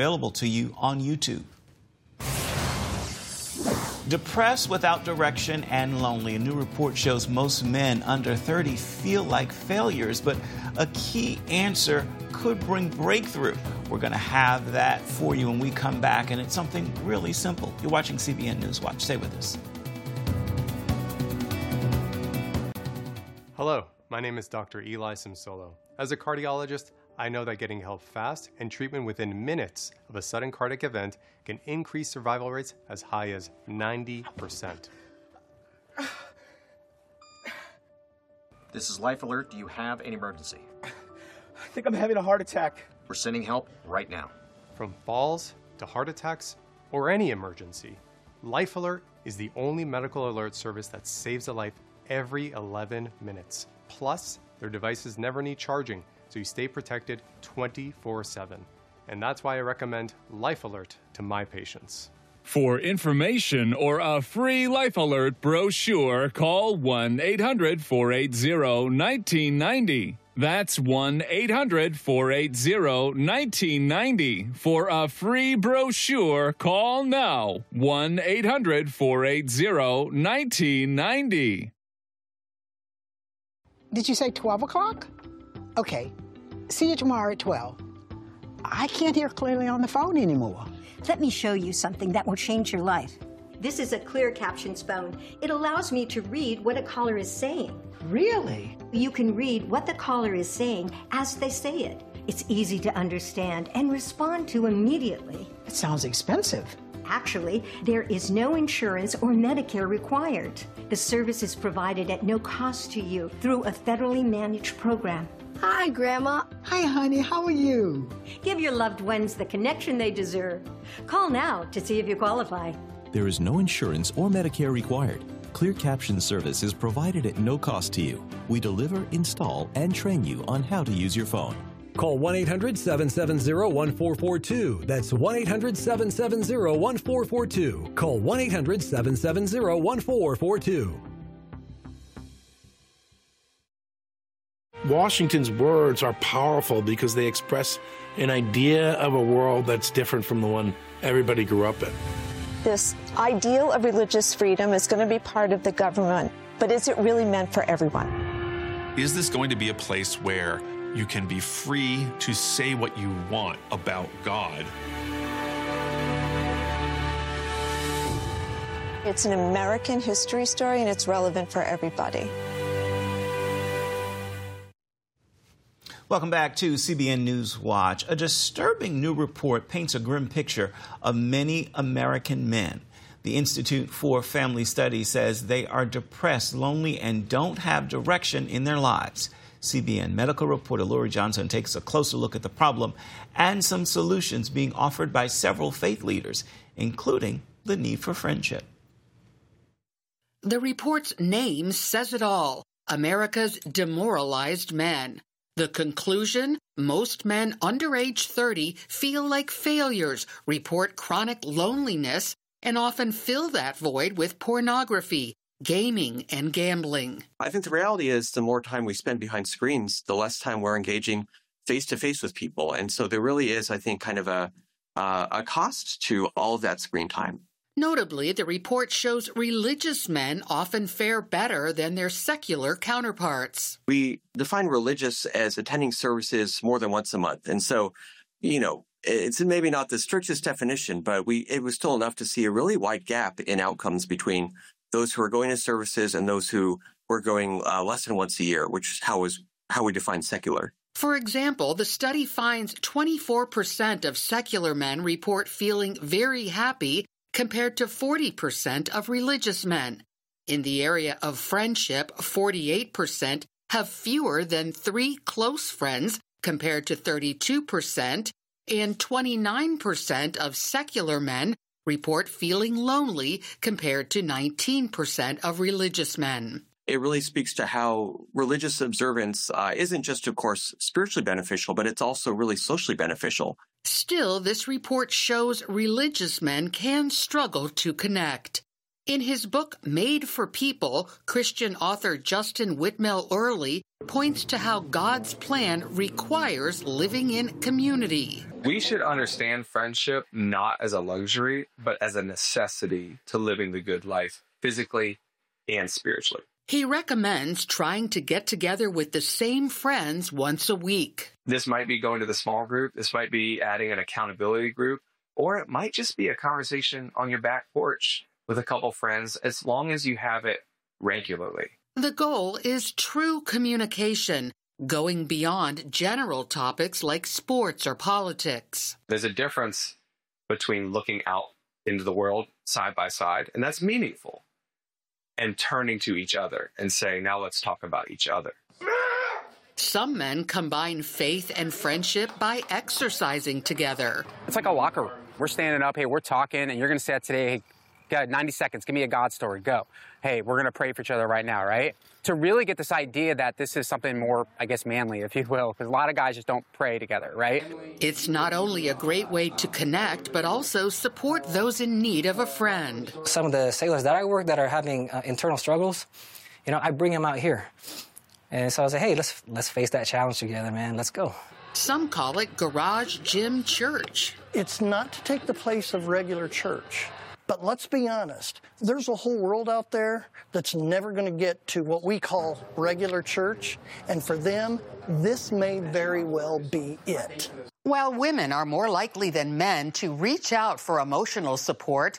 Available to you on YouTube. Depressed, without direction, and lonely. A new report shows most men under 30 feel like failures, but a key answer could bring breakthrough. We're going to have that for you when we come back, and it's something really simple. You're watching CBN News Watch. Stay with us. Hello, my name is Dr. Eli Simsolo. As a cardiologist, I know that getting help fast and treatment within minutes of a sudden cardiac event can increase survival rates as high as 90%. This is Life Alert. Do you have an emergency? I think I'm having a heart attack. We're sending help right now. From falls to heart attacks or any emergency, Life Alert is the only medical alert service that saves a life every 11 minutes. Plus, their devices never need charging, so you stay protected 24/7. And that's why I recommend Life Alert to my patients. For information or a free Life Alert brochure, call 1-800-480-1990. That's 1-800-480-1990. For a free brochure, call now. 1-800-480-1990. Did you say 12 o'clock? Okay. See you tomorrow at 12. I can't hear clearly on the phone anymore. Let me show you something that will change your life. This is a Clear Captions phone. It allows me to read what a caller is saying. Really? You can read what the caller is saying as they say it. It's easy to understand and respond to immediately. It sounds expensive. Actually, there is no insurance or Medicare required. The service is provided at no cost to you through a federally managed program. Hi, Grandma. Hi, honey. How are you? Give your loved ones the connection they deserve. Call now to see if you qualify. There is no insurance or Medicare required. Clear Captions service is provided at no cost to you. We deliver, install, and train you on how to use your phone. Call 1-800-770-1442. That's 1-800-770-1442. Call 1-800-770-1442. Washington's words are powerful because they express an idea of a world that's different from the one everybody grew up in. This ideal of religious freedom is going to be part of the government, but is it really meant for everyone? Is this going to be a place where you can be free to say what you want about God? It's an American history story, and it's relevant for everybody. Welcome back to CBN News Watch. A disturbing new report paints a grim picture of many American men. The Institute for Family Studies says they are depressed, lonely, and don't have direction in their lives. CBN medical reporter Lori Johnson takes a closer look at the problem and some solutions being offered by several faith leaders, including the need for friendship. The report's name says it all: America's demoralized men. The conclusion? Most men under age 30 feel like failures, report chronic loneliness, and often fill that void with pornography, gaming, and gambling. I think the reality is the more time we spend behind screens, the less time we're engaging face-to-face with people. And so there really is, I think, kind of a cost to all of that screen time. Notably, the report shows religious men often fare better than their secular counterparts. We define religious as attending services more than once a month. And so, it's maybe not the strictest definition, but it was still enough to see a really wide gap in outcomes between those who are going to services and those who were going less than once a year, which is how we define secular. For example, the study finds 24% of secular men report feeling very happy compared to 40% of religious men. In the area of friendship, 48% have fewer than 3 close friends compared to 32%, and 29% of secular men report feeling lonely compared to 19% of religious men. It really speaks to how religious observance isn't just, of course, spiritually beneficial, but it's also really socially beneficial. Still, this report shows religious men can struggle to connect. In his book, Made for People, Christian author Justin Whitmel Earley points to how God's plan requires living in community. We should understand friendship not as a luxury, but as a necessity to living the good life, physically and spiritually. He recommends trying to get together with the same friends once a week. This might be going to the small group. This might be adding an accountability group, or it might just be a conversation on your back porch with a couple friends, as long as you have it regularly. The goal is true communication, going beyond general topics like sports or politics. There's a difference between looking out into the world side by side, and that's meaningful, and turning to each other and saying, now let's talk about each other. Some men combine faith and friendship by exercising together. It's like a locker room. We're standing up, hey, we're talking, and you're going to say today, hey, got 90 seconds, give me a God story, go. Hey, we're going to pray for each other right now, right? To really get this idea that this is something more, I guess, manly, if you will, because a lot of guys just don't pray together, right? It's not only a great way to connect, but also support those in need of a friend. Some of the sailors that I work that are having internal struggles, I bring them out here. And so I was like, hey, let's face that challenge together, man. Let's go. Some call it Garage Gym Church. It's not to take the place of regular church. But let's be honest, there's a whole world out there that's never going to get to what we call regular church. And for them, this may very well be it. While women are more likely than men to reach out for emotional support,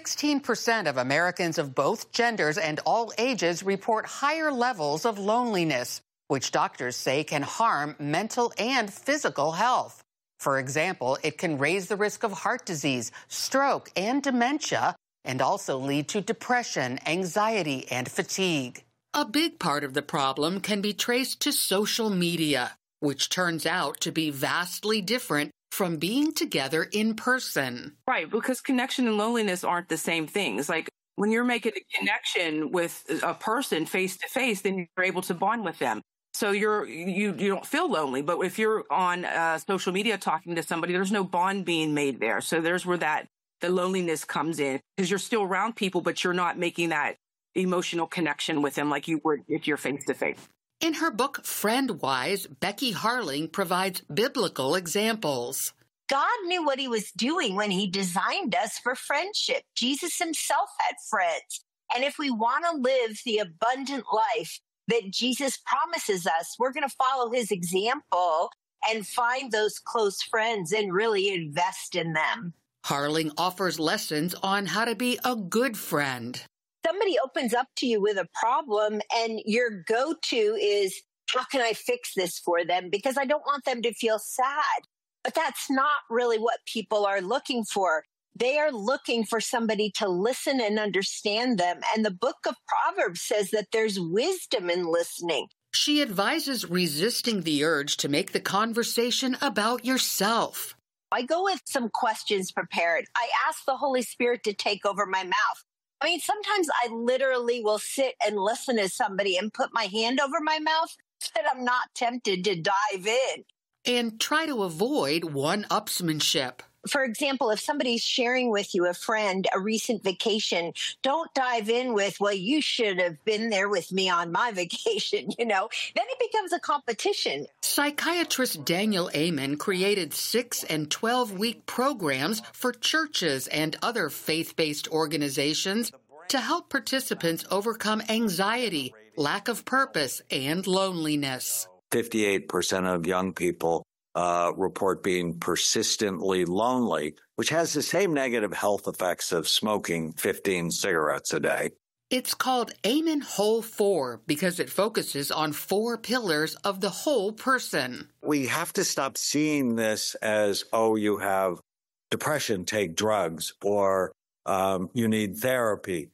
16% of Americans of both genders and all ages report higher levels of loneliness, which doctors say can harm mental and physical health. For example, it can raise the risk of heart disease, stroke, and dementia, and also lead to depression, anxiety, and fatigue. A big part of the problem can be traced to social media, which turns out to be vastly different from being together in person. Right, because connection and loneliness aren't the same things. Like when you're making a connection with a person face to face, then you're able to bond with them. So you don't feel lonely. But if you're on social media talking to somebody, there's no bond being made there. So there's where the loneliness comes in, because you're still around people, but you're not making that emotional connection with them like you would if you're face to face. In her book, Friendwise, Becky Harling provides biblical examples. God knew what he was doing when he designed us for friendship. Jesus himself had friends. And if we want to live the abundant life that Jesus promises us, we're going to follow his example and find those close friends and really invest in them. Harling offers lessons on how to be a good friend. Somebody opens up to you with a problem and your go-to is, how can I fix this for them? Because I don't want them to feel sad. But that's not really what people are looking for. They are looking for somebody to listen and understand them. And the book of Proverbs says that there's wisdom in listening. She advises resisting the urge to make the conversation about yourself. I go with some questions prepared. I ask the Holy Spirit to take over my mouth. I mean, sometimes I literally will sit and listen to somebody and put my hand over my mouth so that I'm not tempted to dive in. And try to avoid one-upsmanship. For example, if somebody's sharing with you, a friend, a recent vacation, don't dive in with, well, you should have been there with me on my vacation, Then it becomes a competition. Psychiatrist Daniel Amen created 6- and 12-week programs for churches and other faith-based organizations to help participants overcome anxiety, lack of purpose, and loneliness. 58% of young people report being persistently lonely, which has the same negative health effects of smoking 15 cigarettes a day. It's called Amen Whole 4 because it focuses on 4 pillars of the whole person. We have to stop seeing this as, oh, you have depression, take drugs, or you need therapy.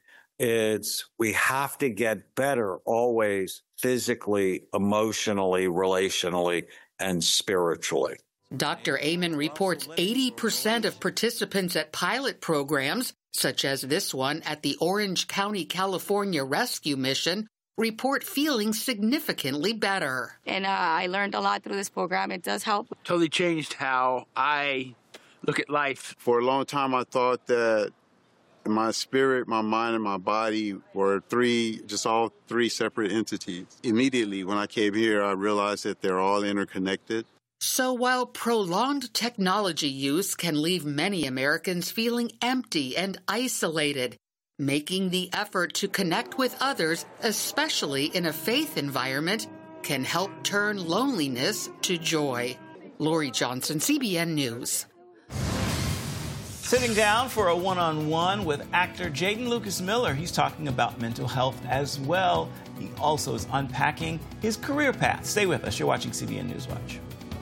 We have to get better always physically, emotionally, relationally, and spiritually. Dr. Amen reports 80% of participants at pilot programs, such as this one at the Orange County, California Rescue Mission, report feeling significantly better. And I learned a lot through this program. It does help. Totally changed how I look at life. For a long time, I thought that My spirit, my mind, and my body were all three separate entities. Immediately when I came here, I realized that they're all interconnected. So while prolonged technology use can leave many Americans feeling empty and isolated, making the effort to connect with others, especially in a faith environment, can help turn loneliness to joy. Lori Johnson, CBN News. Sitting down for a one-on-one with actor Jaden Lucas Miller. He's talking about mental health as well. He also is unpacking his career path. Stay with us. You're watching CBN News Watch.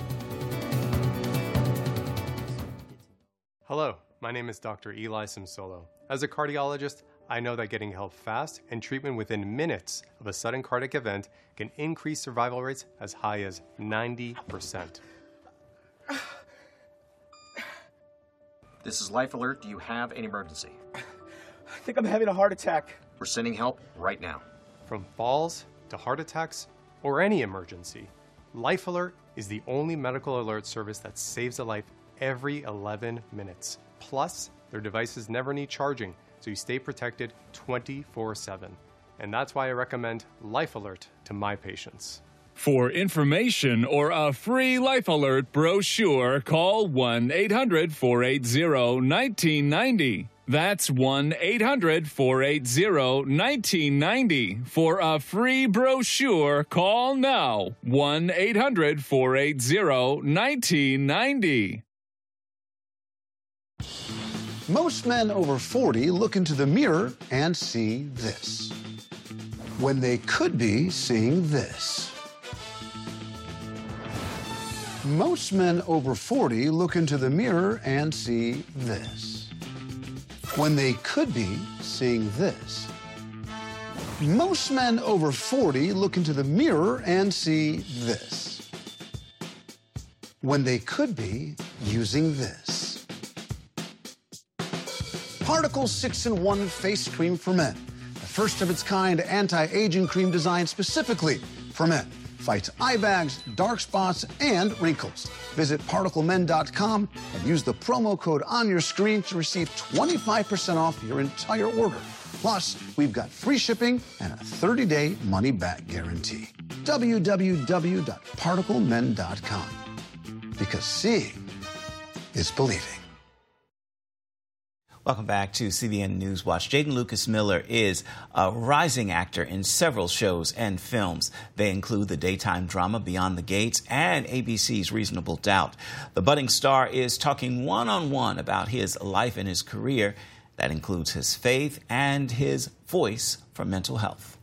Hello, my name is Dr. Eli Simsolo. As a cardiologist, I know that getting help fast and treatment within minutes of a sudden cardiac event can increase survival rates as high as 90%. This is Life Alert. Do you have an emergency? I think I'm having a heart attack. We're sending help right now. From falls to heart attacks or any emergency, Life Alert is the only medical alert service that saves a life every 11 minutes. Plus, their devices never need charging, so you stay protected 24/7. And that's why I recommend Life Alert to my patients. For information or a free Life Alert brochure, call 1-800-480-1990. That's 1-800-480-1990. For a free brochure, call now. 1-800-480-1990. Most men over 40 look into the mirror and see this, when they could be seeing this. Most men over 40 look into the mirror and see this, when they could be seeing this. Most men over 40 look into the mirror and see this, when they could be using this. Particle 6-in-1 Face Cream for Men, the first of its kind anti-aging cream designed specifically for men. Fights eye bags, dark spots, and wrinkles. Visit ParticleMen.com and use the promo code on your screen to receive 25% off your entire order. Plus, we've got free shipping and a 30-day money-back guarantee. www.ParticleMen.com. Because seeing is believing. Welcome back to CBN News Watch. Jaden Lucas Miller is a rising actor in several shows and films. They include the daytime drama Beyond the Gates and ABC's Reasonable Doubt. The budding star is talking one-on-one about his life and his career. That includes his faith and his voice for mental health.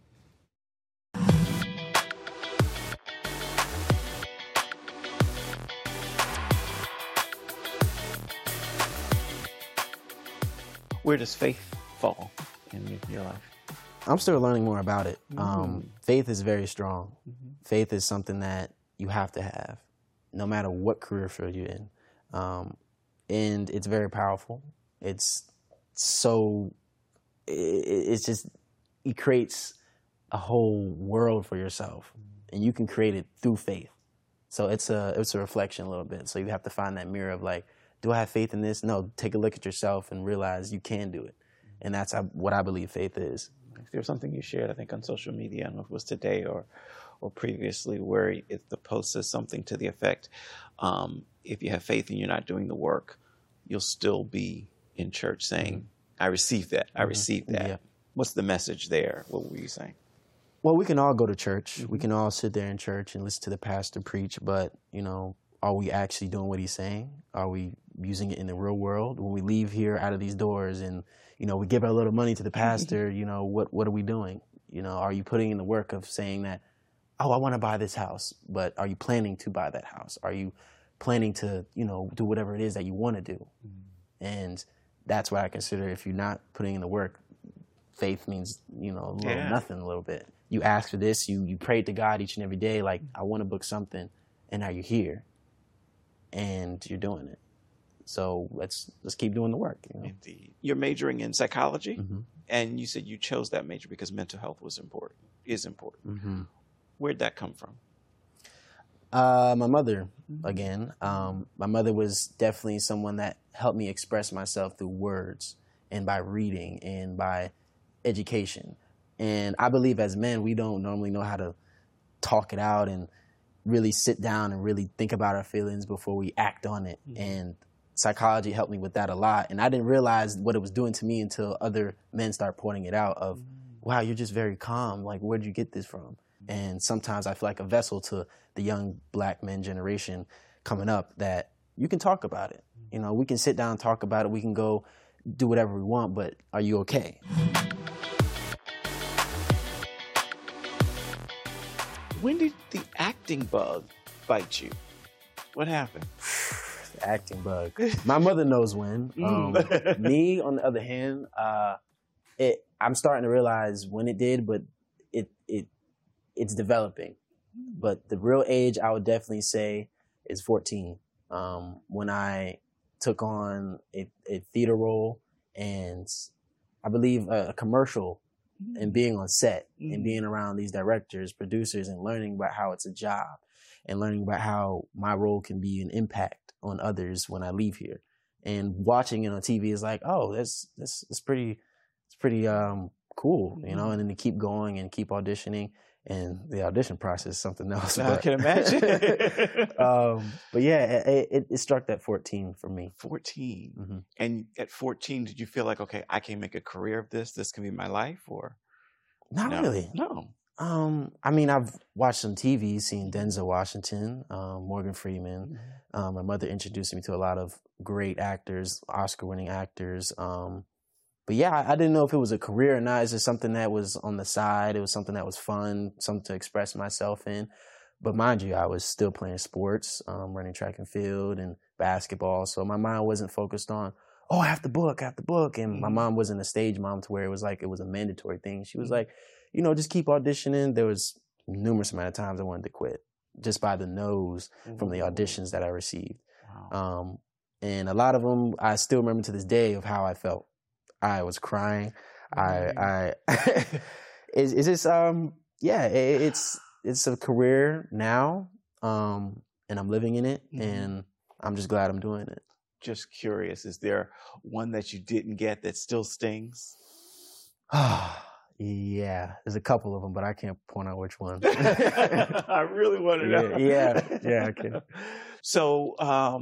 Where does faith fall in your life? I'm still learning more about it. Faith is very strong. Faith is something that you have to have, no matter what career field you're in. And it's very powerful. It's just, it creates a whole world for yourself, and you can create it through faith. So it's a reflection a little bit. So you have to find that mirror of like, do I have faith in this? No, take a look at yourself and realize you can do it. And that's what I believe faith is. There was something you shared, I think, on social media, I don't know if it was today or previously, where the post says something to the effect, if you have faith and you're not doing the work, you'll still be in church saying, I received that, I received that. Yeah. What's the message there? What were you saying? Well, we can all go to church. We can all sit there in church and listen to the pastor preach, but, are we actually doing what he's saying? Are we using it in the real world? When we leave here out of these doors and, we give our little money to the pastor, what are we doing? Are you putting in the work of saying that, oh, I want to buy this house, but are you planning to buy that house? Are you planning to, do whatever it is that you want to do? And that's what I consider, if you're not putting in the work, faith means, nothing a little bit. You ask for this, you pray to God each and every day, like, I want to book something, and now you're here. And you're doing it. So let's keep doing the work. Indeed. You're majoring in psychology, and you said you chose that major because mental health is important. Where'd that come from? My mother, again. My mother was definitely someone that helped me express myself through words. and by reading and by education. And I believe as men, we don't normally know how to talk it out and really sit down and really think about our feelings before we act on it. And psychology helped me with that a lot. And I didn't realize what it was doing to me until other men start pointing it out of, wow, you're just very calm. Like, where'd you get this from? And sometimes I feel like a vessel to the young black men generation coming up that you can talk about it. You know, we can sit down and talk about it. We can go do whatever we want, but are you okay? When did the acting bug bite you? What happened? The acting bug. My mother knows when. Me, on the other hand, I'm starting to realize when it did, but it's developing. But the real age, I would definitely say, is 14. When I took on a theater role and I believe a commercial, and being on set and being around these directors, producers, and learning about how it's a job and learning about how my role can be an impact on others when I leave here. And watching it on TV is like, oh, it's pretty cool, you know, and then to keep going and keep auditioning. And the audition process is something else. I can imagine. But yeah, it struck at 14 for me. 14. Mm-hmm. And at 14, did you feel like, okay, I can make a career of this? This can be my life? Or not really. No. I mean, I've watched some TV, seen Denzel Washington, Morgan Freeman. My mother introduced me to a lot of great actors, Oscar-winning actors. But yeah, I didn't know if it was a career or not. It's just something that was on the side. It was something that was fun, something to express myself in. But mind you, I was still playing sports, running track and field and basketball. So my mind wasn't focused on, oh, I have to book. And my mom wasn't a stage mom to where it was like it was a mandatory thing. She was like, you know, just keep auditioning. There was numerous amount of times I wanted to quit just by the no's from the auditions that I received. Wow. And a lot of them, I still remember to this day of how I felt. I was crying. It's just, it's a career now, and I'm living in it, and I'm just glad I'm doing it. Just curious, is there one that you didn't get that still stings? Yeah, there's a couple of them, but I can't point out which one. I really want to know. Yeah, I can. So,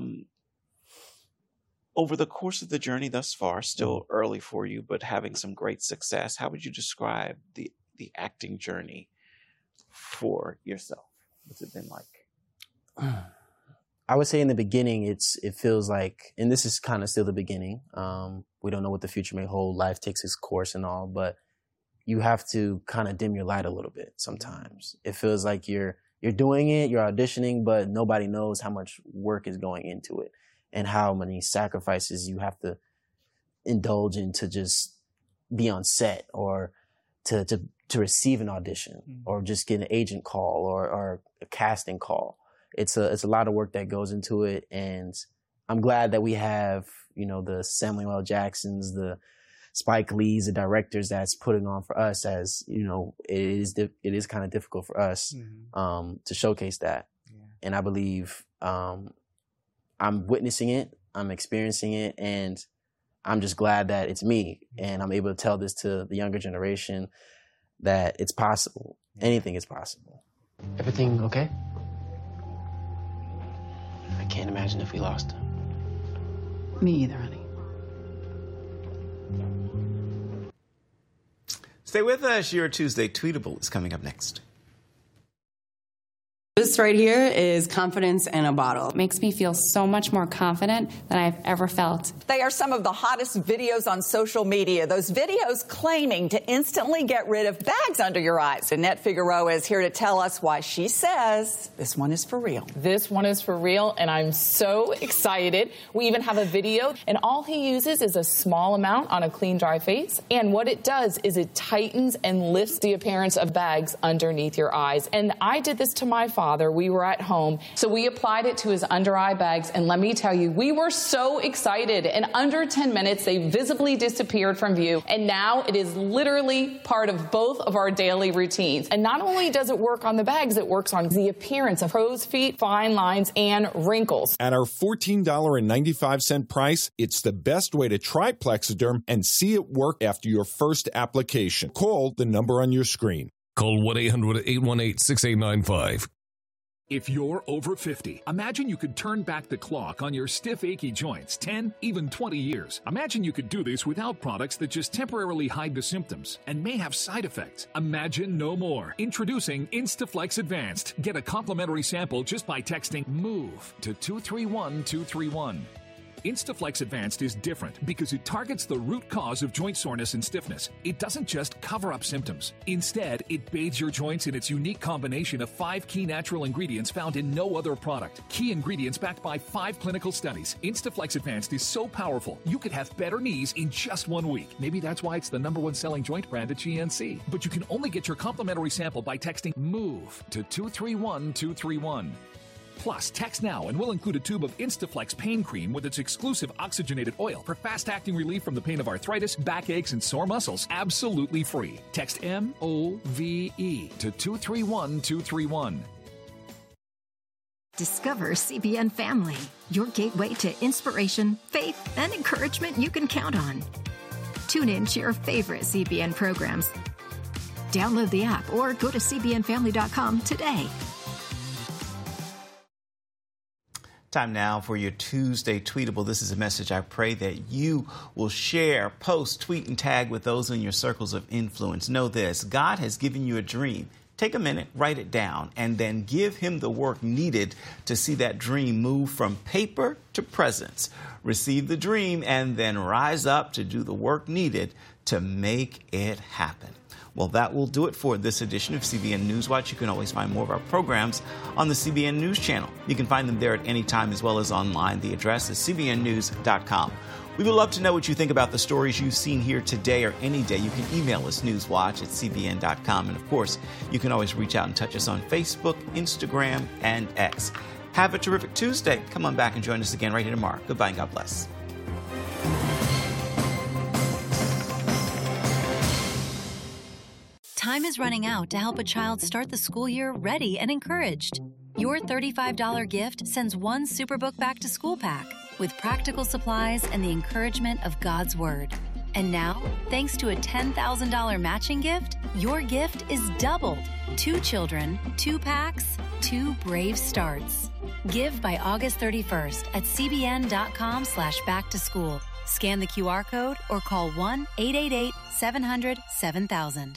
over the course of the journey thus far, still early for you, but having some great success, how would you describe the acting journey for yourself? What's it been like? I would say in the beginning, it feels like, and this is kind of still the beginning. We don't know what the future may hold. Life takes its course and all, but you have to kind of dim your light a little bit sometimes. It feels like you're doing it, you're auditioning, but nobody knows how much work is going into it and how many sacrifices you have to indulge in to just be on set or to receive an audition or just get an agent call or a casting call. It's a lot of work that goes into it, and I'm glad that we have, you know, the Samuel L. Jacksons, the Spike Lees, the directors that's putting on for us, as you know, it is kind of difficult for us to showcase that. Yeah. And I believe I'm witnessing it, I'm experiencing it, and I'm just glad that it's me and I'm able to tell this to the younger generation that it's possible. Anything is possible. Everything okay? I can't imagine if we lost him. Me either, honey. Stay with us. Your Tuesday Tweetable is coming up next. This right here is confidence in a bottle. It makes me feel so much more confident than I've ever felt. They are some of the hottest videos on social media. Those videos claiming to instantly get rid of bags under your eyes. Annette Figueroa is here to tell us why she says this one is for real. This one is for real, and I'm so excited. We even have a video, and all he uses is a small amount on a clean, dry face. And what it does is it tightens and lifts the appearance of bags underneath your eyes. And I did this to my father brother. We were at home, so we applied it to his under eye bags, and let me tell you, we were so excited. In under 10 minutes, they visibly disappeared from view, and now it is literally part of both of our daily routines. And not only does it work on the bags, it works on the appearance of crow's feet, fine lines, and wrinkles. At our $14.95 price, it's the best way to try Plexiderm and see it work after your first application. Call the number on your screen. Call 1-800-818-6895. If you're over 50, imagine you could turn back the clock on your stiff, achy joints 10, even 20 years. Imagine you could do this without products that just temporarily hide the symptoms and may have side effects. Imagine no more. Introducing Instaflex Advanced. Get a complimentary sample just by texting MOVE to 231231. Instaflex Advanced is different because it targets the root cause of joint soreness and stiffness. It doesn't just cover up symptoms. Instead, it bathes your joints in its unique combination of 5 key natural ingredients found in no other product. Key ingredients backed by 5 clinical studies. Instaflex Advanced is so powerful, you could have better knees in just 1 week. Maybe that's why it's the #1 selling joint brand at GNC. But you can only get your complimentary sample by texting MOVE to 231231. Plus, text now and we'll include a tube of Instaflex pain cream with its exclusive oxygenated oil for fast-acting relief from the pain of arthritis, backaches, and sore muscles. Absolutely free. Text MOVE to 231231. Discover CBN Family, your gateway to inspiration, faith, and encouragement you can count on. Tune in to your favorite CBN programs. Download the app or go to cbnfamily.com today. Time now for your Tuesday Tweetable. This is a message I pray that you will share, post, tweet, and tag with those in your circles of influence. Know this: God has given you a dream. Take a minute, write it down, and then give him the work needed to see that dream move from paper to presence. Receive the dream and then rise up to do the work needed to make it happen. Well, that will do it for this edition of CBN Newswatch. You can always find more of our programs on the CBN News channel. You can find them there at any time as well as online. The address is cbnnews.com. We would love to know what you think about the stories you've seen here today or any day. You can email us, newswatch@cbn.com. And, of course, you can always reach out and touch us on Facebook, Instagram, and X. Have a terrific Tuesday. Come on back and join us again right here tomorrow. Goodbye and God bless. Time is running out to help a child start the school year ready and encouraged. Your $35 gift sends one Superbook Back to School pack with practical supplies and the encouragement of God's Word. And now, thanks to a $10,000 matching gift, your gift is doubled. 2 children, 2 packs, 2 brave starts. Give by August 31st at cbn.com/backtoschool. Scan the QR code or call 1-888-700-7000.